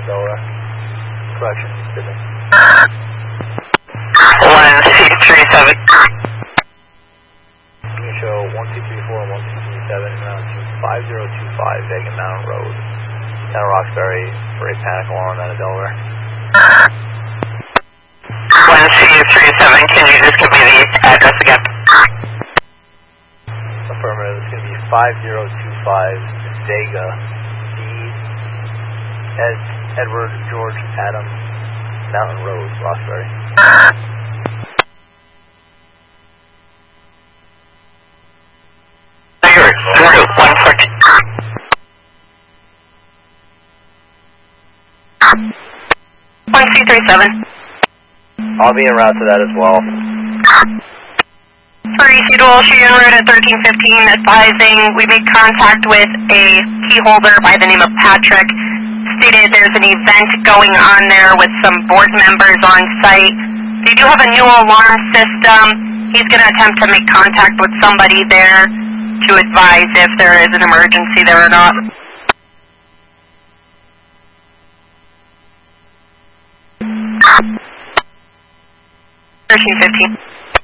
Delaware. Correction, Sydney. 1C37. Can you show 1234 and 1237 around to 5025 Vega Mountain Road, down Roxbury, for a panic alarm out of Delaware. 1C37, can you just give me the address again? Affirmative, it's going to be 5025 Vega, Edward George Adam Mountain Road, Roxbury. Route 114. 1C37. I'll be en route to that as well. For EC Dual, shoot en route at 1315, advising we made contact with a key holder by the name of Patrick. Stated there's an event going on there with some board members on site. They do have a new alarm system. He's going to attempt to make contact with somebody there to advise if there is an emergency there or not. 1315.